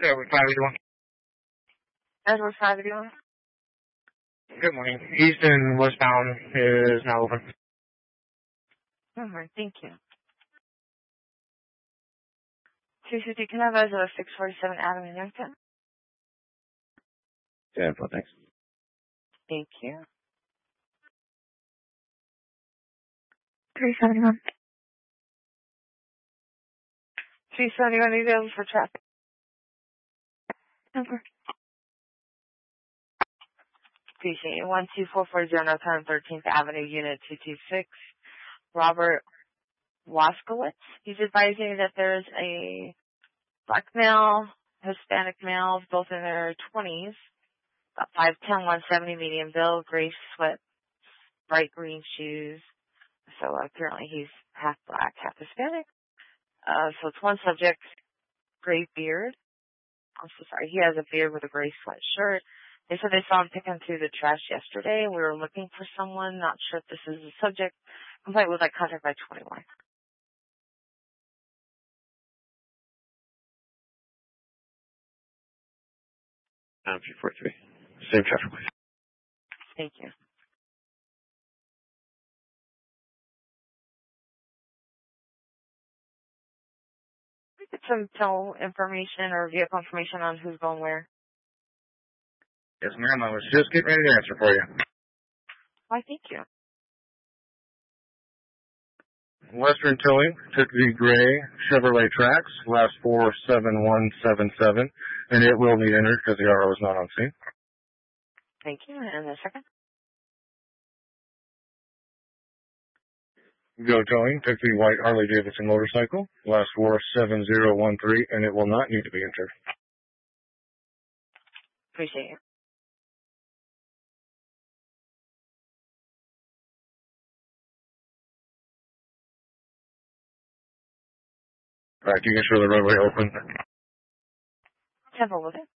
Edward 581. Edward 581. Good morning. East and westbound is now open. All right, thank you. 250 Canavas, 647 Avenue, Yankton. Yeah, thanks. Thank you. 371. 371, are you available for traffic? Over. Appreciate it. 12440 North 113th Avenue, Unit 226. Robert Waskowitz. He's advising that there's a black male, Hispanic male, both in their 20s, about 5'10", 170, medium build, gray sweat, bright green shoes. So apparently he's half black, half Hispanic. So it's one subject, gray beard. I'm so sorry. He has a beard with a gray sweatshirt. They said they saw him picking through the trash yesterday. We were looking for someone. Not sure if this is the subject. Complaint would like contact by 21. 9343. Same traffic, please. Thank you. Get some toll information or vehicle information on who's going where. Yes, ma'am. I was just getting ready to answer for you. Why, thank you. Western Towing took the gray Chevrolet Trax, last 47177, and it will be entered because the RO is not on scene. Thank you. And the second? Go Towing took the white Harley Davidson motorcycle, last 47013, and it will not need to be entered. Appreciate it. All right, you can show the roadway open. Temple with it.